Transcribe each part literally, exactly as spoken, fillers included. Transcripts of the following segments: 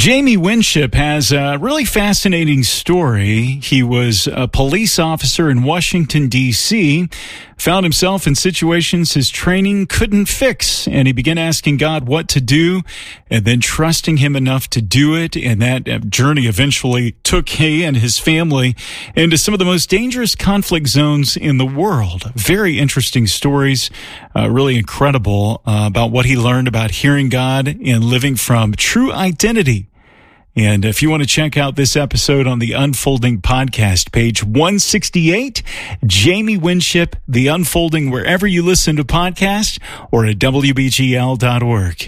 Jamie Winship has a really fascinating story. He was a police officer in Washington, D C, found himself in situations his training couldn't fix, and he began asking God what to do and then trusting him enough to do it. And that journey eventually took he and his family into some of the most dangerous conflict zones in the world. Very interesting stories, uh, really incredible uh, about what he learned about hearing God and living from true identity. And if you want to check out this episode on the Unfolding podcast, page one sixty-eight, Jamie Winship, The Unfolding, wherever you listen to podcasts or at W B G L dot org.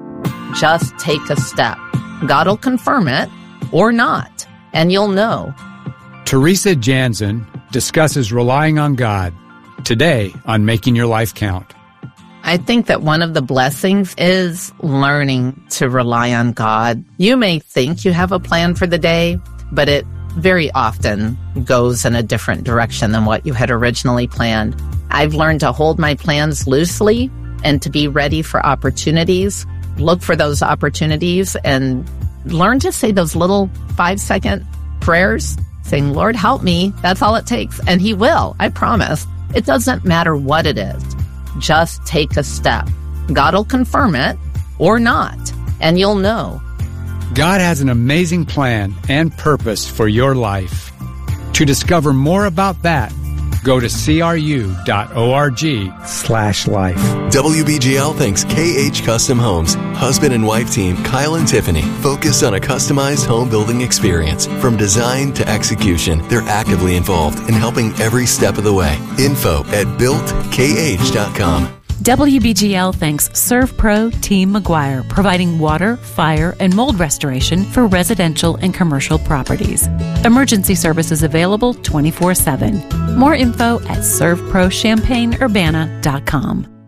Just take a step. God will confirm it or not, and you'll know. Teresa Jansen discusses relying on God today on Making Your Life Count. I think that one of the blessings is learning to rely on God. You may think you have a plan for the day, but it very often goes in a different direction than what you had originally planned. I've learned to hold my plans loosely and to be ready for opportunities. Look for those opportunities and learn to say those little five-second prayers, saying, Lord, help me. That's all it takes. And He will, I promise. It doesn't matter what it is. Just take a step. God will confirm it or not, and you'll know. God has an amazing plan and purpose for your life. To discover more about that, go to C R U dot org slash life. W B G L thanks K H Custom Homes. Husband and wife team Kyle and Tiffany focus on a customized home building experience. From design to execution, they're actively involved in helping every step of the way. Info at built K H dot com. W B G L thanks ServPro Team McGuire, providing water, fire, and mold restoration for residential and commercial properties. Emergency services available twenty-four seven. More info at serve pro champaign urbana dot com.